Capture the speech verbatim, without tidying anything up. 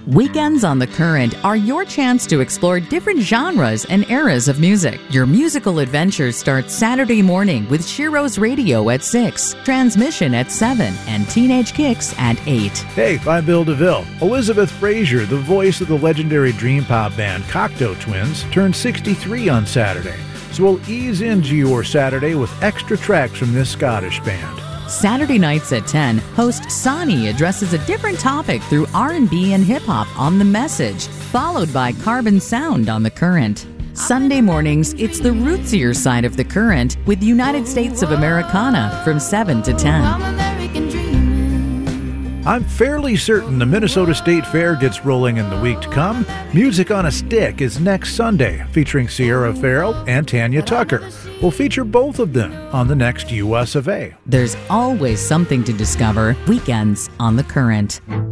Weekends on the Current are your chance to explore different genres and eras of music. Your musical adventure starts Saturday morning with Shiro's Radio at six, Transmission at seven, and Teenage Kicks at eight. Hey, I'm Bill DeVille. Elizabeth Fraser, the voice of the legendary dream pop band Cocteau Twins, turned sixty-three on Saturday. So we'll ease into your Saturday with extra tracks from this Scottish band. Saturday nights at ten, host Sonny addresses a different topic through R and B and hip-hop on The Message, followed by Carbon Sound on The Current. Sunday mornings, it's the rootsier side of The Current with United States of Americana from seven to ten. I'm fairly certain the Minnesota State Fair gets rolling in the week to come. Music on a Stick is next Sunday, featuring Sierra Farrell and Tanya Tucker. We'll feature both of them on the next U S of A. There's always something to discover. Weekends on The Current.